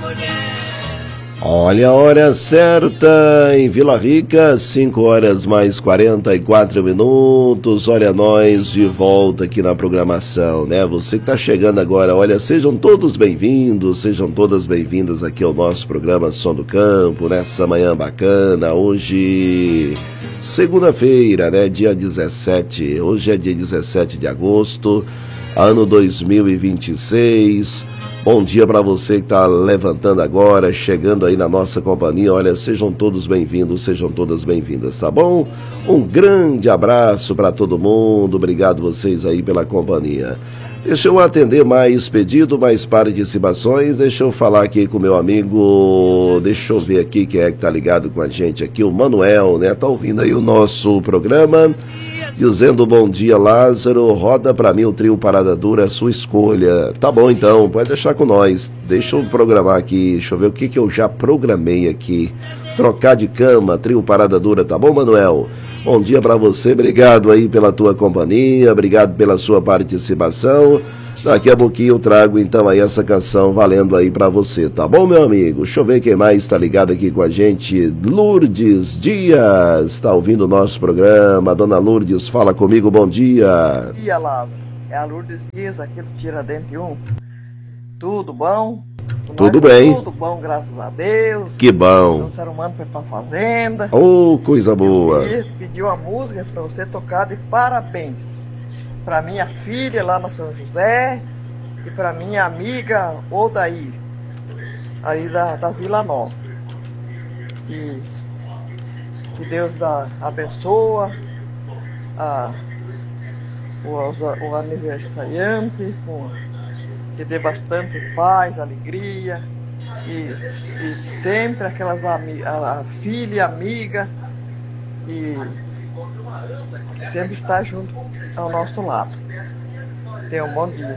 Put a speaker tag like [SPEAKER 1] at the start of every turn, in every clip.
[SPEAKER 1] Olha a hora certa em Vila Rica, 5 horas mais 44 minutos. Olha nós de volta aqui na programação, né? Você que está chegando agora, olha, sejam todos bem-vindos, sejam todas bem-vindas aqui ao nosso programa Som do Campo, nessa manhã bacana. Hoje, segunda-feira, né? Dia 17, hoje é dia 17 de agosto, ano 2026. Bom dia para você que está levantando agora, chegando aí na nossa companhia. Olha, sejam todos bem-vindos, sejam todas bem-vindas, tá bom? Um grande abraço para todo mundo, obrigado vocês aí pela companhia. Deixa eu atender mais pedido, mais participações, deixa eu falar aqui com o meu amigo, deixa eu ver aqui quem é que tá ligado com a gente aqui, o Manuel, né? Tá ouvindo aí o nosso programa, dizendo bom dia, Lázaro, roda pra mim o trio Parada Dura, sua escolha. Tá bom então, pode deixar com nós. Deixa eu programar aqui, deixa eu ver o que eu já programei aqui. Trocar de cama, trio Parada Dura, tá bom, Manuel? Bom dia pra você, obrigado aí pela tua companhia, obrigado pela sua participação. Daqui a pouquinho eu trago então aí essa canção valendo aí pra você, tá bom, meu amigo? Deixa eu ver quem mais tá ligado aqui com a gente. Lourdes Dias, tá ouvindo o nosso programa. Dona Lourdes, fala comigo, bom dia.
[SPEAKER 2] Bom dia, Lázaro. É a Lourdes Dias aqui do Tiradentes 1. Tudo bom?
[SPEAKER 1] Tudo bem.
[SPEAKER 2] Tudo bom, graças a Deus.
[SPEAKER 1] Que bom.
[SPEAKER 2] O ser humano foi pra fazenda.
[SPEAKER 1] Oh, coisa boa.
[SPEAKER 2] Pediu a música pra você tocar de parabéns. Para minha filha lá no São José e para minha amiga Odaí, aí da Vila Nova. Que Deus abençoa o aniversariante, que dê bastante paz, alegria e sempre aquelas a filha e amiga e sempre está junto ao nosso lado. Tenha um bom dia.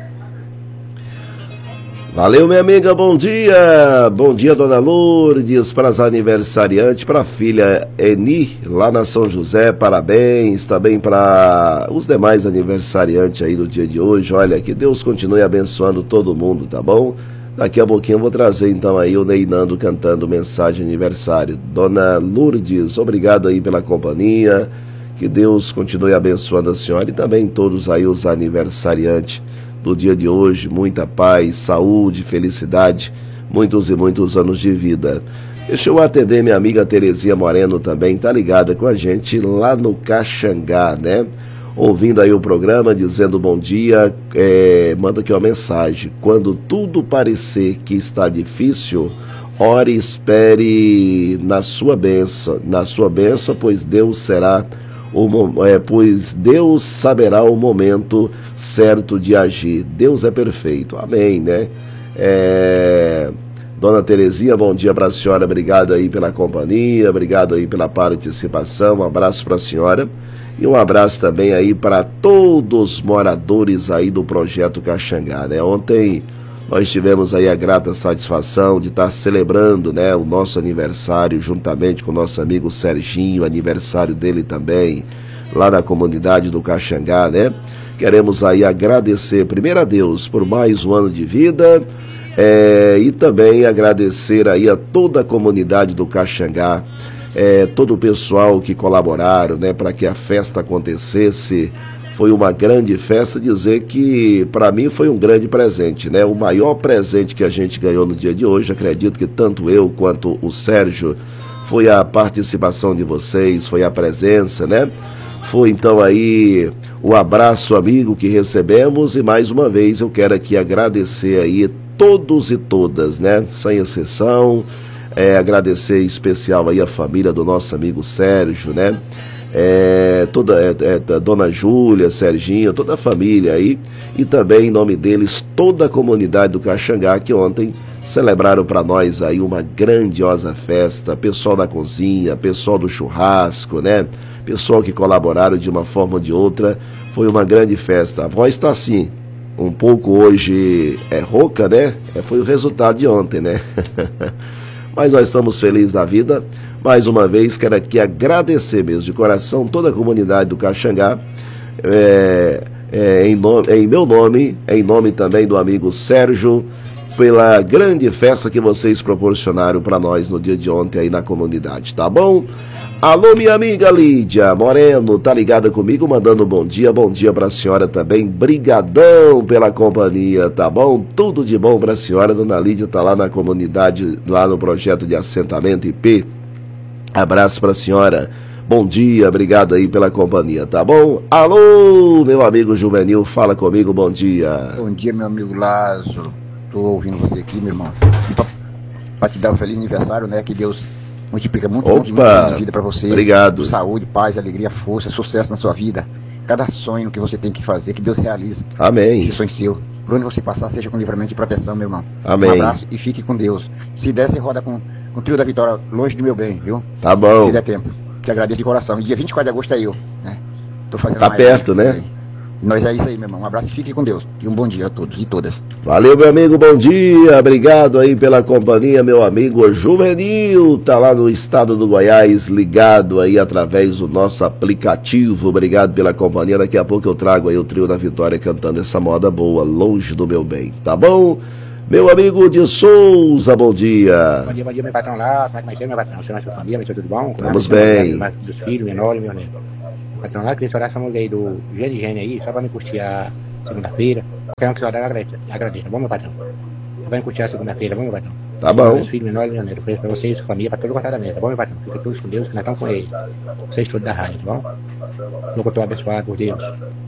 [SPEAKER 1] Valeu, minha amiga, bom dia. Bom dia, Dona Lourdes, para as aniversariantes, para a filha Eni, lá na São José, parabéns. Também para os demais aniversariantes aí do dia de hoje. Olha, que Deus continue abençoando todo mundo, tá bom? Daqui a pouquinho eu vou trazer então aí o Ney Nando cantando mensagem de aniversário. Dona Lourdes, obrigado aí pela companhia. Que Deus continue abençoando a senhora e também todos aí os aniversariantes do dia de hoje. Muita paz, saúde, felicidade, muitos e muitos anos de vida. Deixa eu atender minha amiga Terezinha Moreno também, tá ligada com a gente lá no Caxangá, né? Ouvindo aí o programa, dizendo bom dia, manda aqui uma mensagem. Quando tudo parecer que está difícil, ore e espere na sua bênção, pois Deus saberá o momento certo de agir. Deus é perfeito. Amém, né? Dona Terezinha, bom dia para a senhora. Obrigado aí pela companhia, obrigado aí pela participação. Um abraço para a senhora e um abraço também aí para todos os moradores aí do Projeto Caxangá, né? Ontem nós tivemos aí a grata satisfação de estar celebrando, né, o nosso aniversário juntamente com o nosso amigo Serginho, aniversário dele também, lá na comunidade do Caxangá, né? Queremos aí agradecer primeiro a Deus por mais um ano de vida e também agradecer aí a toda a comunidade do Caxangá, todo o pessoal que colaboraram, né, para que a festa acontecesse. Foi uma grande festa, dizer que para mim foi um grande presente, né? O maior presente que a gente ganhou no dia de hoje, acredito que tanto eu quanto o Sérgio, foi a participação de vocês, foi a presença, né? Foi então aí o abraço amigo que recebemos e mais uma vez eu quero aqui agradecer aí todos e todas, né? Sem exceção, agradecer em especial aí a família do nosso amigo Sérgio, né? Dona Júlia, Serginho, toda a família aí e também em nome deles toda a comunidade do Caxangá que ontem celebraram para nós aí uma grandiosa festa, pessoal da cozinha, pessoal do churrasco, né? Pessoal que colaboraram de uma forma ou de outra, foi uma grande festa. A voz está assim, um pouco hoje rouca, né? Foi o resultado de ontem, né? Mas nós estamos felizes da vida. Mais uma vez, quero aqui agradecer mesmo de coração toda a comunidade do Caxangá, em meu nome, em nome também do amigo Sérgio, pela grande festa que vocês proporcionaram para nós no dia de ontem aí na comunidade, tá bom? Alô, minha amiga Lídia Moreno, tá ligada comigo, mandando bom dia pra senhora também, brigadão pela companhia, tá bom? Tudo de bom pra senhora, dona Lídia tá lá na comunidade, lá no projeto de assentamento IP, abraço pra senhora, bom dia, obrigado aí pela companhia, tá bom? Alô, meu amigo Juvenil, fala comigo, bom dia.
[SPEAKER 3] Bom dia, meu amigo Lázaro, tô ouvindo você aqui, meu irmão, e pra te dar um feliz aniversário, né, que Deus multiplica muito na vida para você.
[SPEAKER 1] Obrigado.
[SPEAKER 3] Saúde, paz, alegria, força, sucesso na sua vida. Cada sonho que você tem que fazer, que Deus realize.
[SPEAKER 1] Amém.
[SPEAKER 3] Esse sonho seu. Por onde você passar, seja com livramento e proteção, meu irmão.
[SPEAKER 1] Amém.
[SPEAKER 3] Um abraço e fique com Deus. Se der, você roda com o trio da vitória, longe do meu bem, viu?
[SPEAKER 1] Tá bom.
[SPEAKER 3] Se der tempo. Te agradeço de coração. E dia 24 de agosto é eu, né? Tô fazendo
[SPEAKER 1] tá perto, né?
[SPEAKER 3] Aí. Nós é isso aí, meu irmão. Um abraço e fique com Deus. E um bom dia a todos e todas.
[SPEAKER 1] Valeu, meu amigo, bom dia. Obrigado aí pela companhia, meu amigo Juvenil. Tá lá no estado do Goiás, ligado aí através do nosso aplicativo. Obrigado pela companhia. Daqui a pouco eu trago aí o trio da Vitória cantando essa moda boa, longe do meu bem. Tá bom? Meu amigo de Souza, bom dia.
[SPEAKER 4] Bom dia, meu patrão lá. Como é que vai ser, meu patrão? Você e a sua família, vai ser tudo bom?
[SPEAKER 1] Vamos bem.
[SPEAKER 4] Dos filhos, menores, meu neto. Patrão lá, queria chorar essa mulher aí do Gênio aí, só pra me curtir a segunda-feira. Quero que o senhor agradeça, tá bom, meu patrão? Só pra me curtir a segunda-feira, tá bom, meu patrão?
[SPEAKER 1] Tá bom.
[SPEAKER 4] Meus filhos menores, meu neto, pra você e sua família, pra todo gostar da mesa, tá bom, meu patrão? Fica todos com Deus, que nós estamos com ele. Vocês todos da rádio, tá bom? Locutor abençoado por Deus.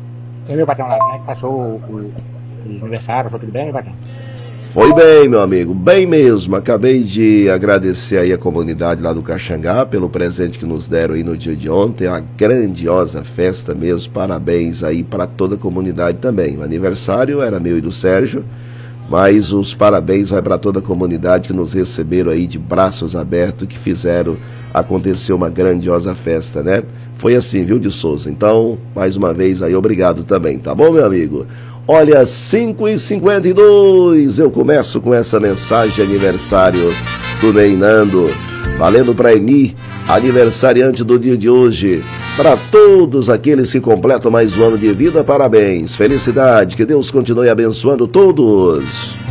[SPEAKER 4] E meu patrão lá, como é que passou o aniversário? Foi tudo bem, meu patrão?
[SPEAKER 1] Foi bem, meu amigo, bem mesmo. Acabei de agradecer aí a comunidade lá do Caxangá pelo presente que nos deram aí no dia de ontem. Uma grandiosa festa mesmo. Parabéns aí para toda a comunidade também. O aniversário era meu e do Sérgio, mas os parabéns vai para toda a comunidade que nos receberam aí de braços abertos, que fizeram acontecer uma grandiosa festa, né? Foi assim, viu, de Souza? Então, mais uma vez aí, obrigado também, tá bom, meu amigo? Olha, 5h52, eu começo com essa mensagem de aniversário do Neinando, valendo para Eni, aniversariante do dia de hoje. Para todos aqueles que completam mais um ano de vida, parabéns, felicidade, que Deus continue abençoando todos.